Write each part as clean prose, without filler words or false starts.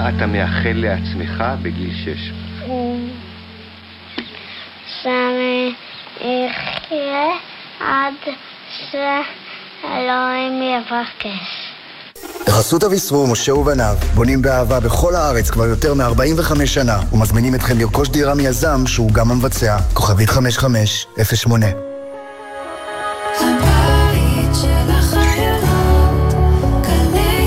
מה אתה מאחל לעצמך בגיל 6? שאני אחיה עד שאלוהים יבקש. בחסות אביסרור, משה ובניו, בונים באהבה בכל הארץ כבר יותר מ-45 שנה, ומזמינים אתכם לרכוש דירה מיזם שהוא גם המבצע. כוכבית 5508. הבית של החיילות, גלי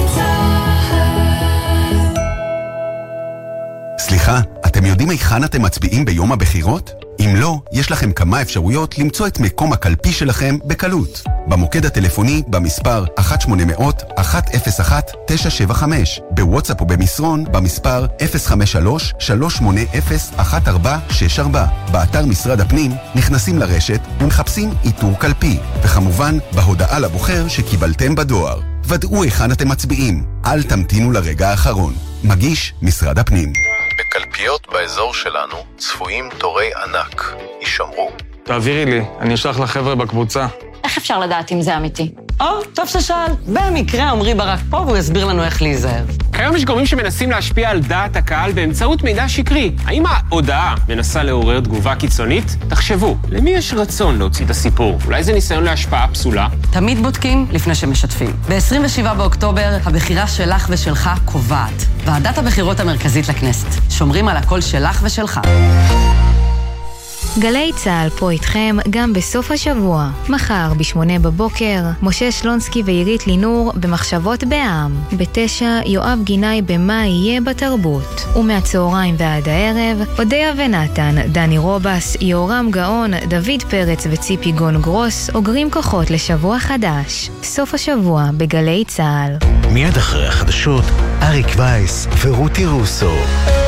צהל. סליחה, אתם יודעים היכן אתם מצביעים ביום הבחירות? אם לא, יש לכם כמה אפשרויות למצוא את מקום הקלפי שלכם בקלות. במוקד הטלפוני במספר 1-800-101-975, בוואטסאפ או במסרון במספר 053-380-1464. באתר משרד הפנים נכנסים לרשת ומחפשים איתור קלפי, וכמובן בהודעה לבוחר שקיבלתם בדואר. ודאו היכן אתם מצביעים, אל תמתינו לרגע האחרון. מגיש משרד הפנים. בקלפיות באזור שלנו צפויים תורי ענק. יישמרו. תעבירי לי, אני אשלח לחבר'ה בקבוצה. איך אפשר לדעת אם זה אמיתי? טוב ששאל. במקרה עמרי ברק פה והוא יסביר לנו איך להיזהר. כיום יש גורמים שמנסים להשפיע על דעת הקהל באמצעות מידע שקרי. האם ההודעה מנסה לעורר תגובה קיצונית? תחשבו, למי יש רצון להוציא את הסיפור? אולי זה ניסיון להשפעה פסולה? תמיד בודקים לפני שמשתפים. ב-27 באוקטובר הבחירה שלך ושלך קובעת. ועדת הבחירות המרכזית לכנסת. שומרים על הקול שלך ושלך. גלי צהל פה איתכם גם בסוף השבוע. מחר ב8 בבוקר, משה שלונסקי ועירית לינור במחשבות בעם. ב9 יואב גינאי במה יהיה בתרבות. ומהצהריים ועד הערב, אודיה ונתן, דני רובס, יורם גאון, דוד פרץ וציפי גון גרוס אוגרים כוחות לשבוע חדש. סוף השבוע בגלי צהל. מיד אחרי החדשות, אריק וייס ורותי רוסו.